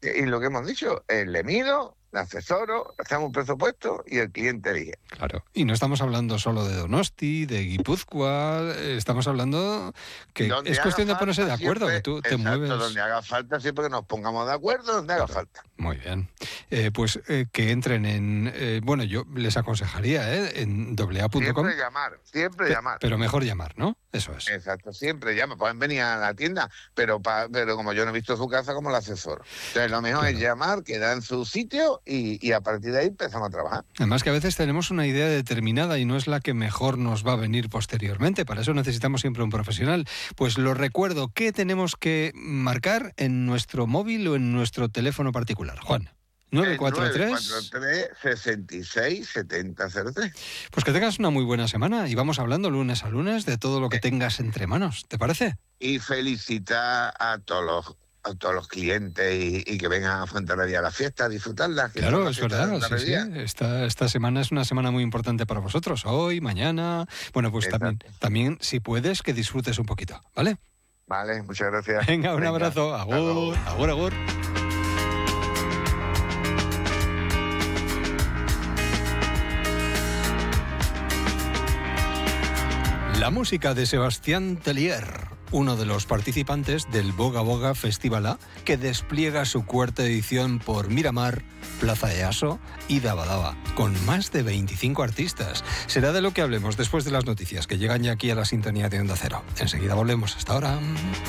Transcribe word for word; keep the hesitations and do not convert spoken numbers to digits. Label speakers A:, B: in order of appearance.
A: Y lo que hemos dicho, eh, le mido, le asesoro, hacemos un presupuesto y el cliente elige.
B: Claro, y no estamos hablando solo de Donosti, de Guipúzcoa, estamos hablando que
A: Donde
B: es cuestión de
A: haga
B: ponerse de
A: falta
B: acuerdo,
A: siempre,
B: que tú te
A: exacto,
B: mueves...
A: donde haga falta, siempre que nos pongamos de acuerdo, donde haga
B: Claro.
A: falta.
B: Muy bien. Eh, pues eh, que entren en... Eh, bueno, yo les aconsejaría, ¿eh? En doble a punto com.
A: Siempre llamar, siempre
B: Pe-
A: llamar.
B: Pero mejor llamar, ¿no? Eso es.
A: Exacto, siempre llama. Pueden venir a la tienda, pero pa, pero como yo no he visto su casa, como la asesoro. Entonces, lo mejor
B: Claro.
A: es llamar, quedar en su sitio y, y a partir de ahí empezamos a trabajar.
B: Además que a veces tenemos una idea determinada y no es la que mejor nos va a venir posteriormente. Para eso necesitamos siempre un profesional. Pues lo recuerdo, ¿qué tenemos que marcar en nuestro móvil o en nuestro teléfono particular? Juan. nueve cuatro tres.
A: nueve cuatro tres, sesenta y seis, setenta cero tres.
B: Pues que tengas una muy buena semana y vamos hablando lunes a lunes de todo lo que tengas entre manos. ¿Te parece?
A: Y felicitar a todos los, a todos los clientes y, y que vengan a Fuenterrabía a la fiesta, a disfrutarla. que
B: Claro,
A: son las
B: es
A: fiestas de
B: verdad. Sí, sí.
A: Fuenterrabía.
B: Esta, esta semana es una semana muy importante para vosotros. Hoy, mañana. Bueno, pues también,
A: Exacto.
B: también, si puedes, que disfrutes un poquito, ¿vale?
A: Vale, muchas gracias.
B: Venga, un
A: Venga,
B: abrazo.
A: hasta luego.
B: Agur, agur, agur. La música de Sebastián Tellier, uno de los participantes del Boga Boga Festival A, que despliega su cuarta edición por Miramar, Plaza Easo y Dabadaba, con más de veinticinco artistas. Será de lo que hablemos después de las noticias que llegan ya aquí a la sintonía de Onda Cero. Enseguida volvemos. Hasta ahora.